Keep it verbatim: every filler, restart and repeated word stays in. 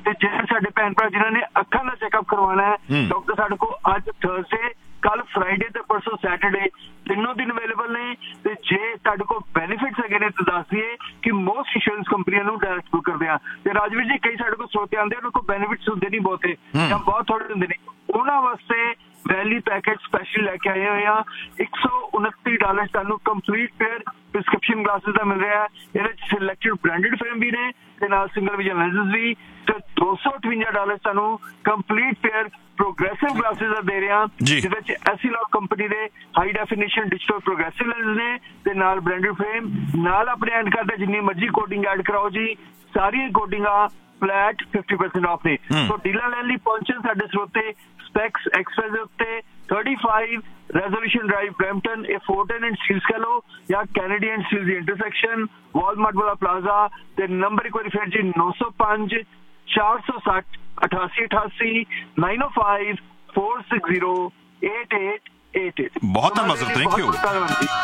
ਤੇ ਜਿਹੜੇ ਸਾਡੇ ਭੈਣ ਭਰਾ ਜਿਨ੍ਹਾਂ ਨੇ ਅੱਖਾਂ ਦਾ ਚੈੱਕਅਪ ਕਰਵਾਉਣਾ ਹੈ, ਡਾਕਟਰ ਸਾਡੇ ਕੋਲ ਅੱਜ ਥਰਸਡੇ, ਕੱਲ ਫਰਾਈਡੇ ਤੇ ਪਰਸੋਂ ਸੈਟਰਡੇ ਤਿੰਨੋਂ ਦਿਨ ਅਵੇਲੇਬਲ ਨੇ। ਤੇ ਜੇ ਤੁਹਾਡੇ ਕੋਲ ਬੈਨੀਫਿਟਸ ਹੈਗੇ ਨੇ ਤਾਂ ਦੱਸ ਦਈਏ ਕਿ ਮੋਸਟ ਇੰਸ਼ੋਰੈਂਸ ਕੰਪਨੀਆਂ ਨੂੰ ਡਾਇਰੈਕਟ ਬੁੱਕ ਕਰਦੇ ਆ। ਤੇ ਰਾਜਵੀਰ ਜੀ, ਕਈ ਸਾਡੇ ਕੋਲ ਸਰੋਤੇ ਆਉਂਦੇ ਉਹਨਾਂ ਕੋਲ ਬੈਨੀਫਿਟਸ ਹੁੰਦੇ ਨਹੀਂ ਬਹੁਤੇ ਜਾਂ ਬਹੁਤ ਥੋੜੇ ਹੁੰਦੇ ਨੇ, ਉਹਨਾਂ ਵਾਸਤੇ ਵੈਲੀ ਪੈਕੇਜ ਸਪੈਸ਼ਲ ਲੈ ਕੇ ਆਏ ਹੋਏ ਆ। ਇੱਕ ਸੌ ਉਨੱਤੀ ਡਾਲਰ ਤੁਹਾਨੂੰ ਕੰਪਲੀਟ ਪੇਅਰ ਪ੍ਰਿਸਕ੍ਰਿਪਸ਼ਨ ਗਲਾਸਿਸ ਦਾ ਮਿਲ ਰਿਹਾ ਹੈ। ਇਹਦੇ ਚ ਸਿਲੈਕਟਡ ਬ੍ਰਾਂਡਡ ਫਰੇਮ ਵੀ ਨੇ ਤੇ ਨਾਲ ਸਿੰਗਲ ਵਿਜ਼ਨ ਲੈਂਸਸ ਵੀ। ਤੇ ਦੋ ਸੌ ਅਠਵੰਜਾ ਡਾਲਰ ਤੁਹਾਨੂੰ ਕੰਪਲੀਟ ਪੇਅਰ ਪ੍ਰੋਗਰੈਸਿਵ ਗਲਾਸਿਸ ਦਾ ਦੇ ਰਿਹਾ, ਜਿਹਦੇ ਚ ਐਸੀਲੌਗ ਕੰਪਨੀ ਦੇ high definition digital progressive lens ਨੇ ਤੇ ਨਾਲ ਬ੍ਰਾਂਡਡ ਫਰੇਮ, ਨਾਲ ਆਪਣੇ ਐਨਕਾਂ ਤੇ ਜਿੰਨੀ ਮਰਜ਼ੀ ਕੋਟਿੰਗ ਐਡ ਕਰਾਓ ਜੀ, ਸਾਰੀਆਂ ਕੋਟਿੰਗਾਂ ਫਲੈਟ ਫਿਫਟੀ ਪਰਸੈਂਟ ਆਫ ਨੇ। ਸੋ ਡੀਲਾਂ ਲੈਣ ਲਈ ਪਹੁੰਚਣ ਸਾਡੇ ਸਰੋਤੇ ਸਪੈਕਸ ਐਕਸਪ੍ਰੈਸ ਦੇ ਉੱਤੇ पैंतीस resolution drive Brampton, A Fortran and steels कह लो या Kennedy and steels the intersection, Walmart वाला प्लाजा ते नंबर एक बार फिर जी नौ सौ पांच चार सौ साठ अठासी अठासी नाइन ओ five four six zero eight eight eight eight. बहुत धन्यवाद, थैंक यू।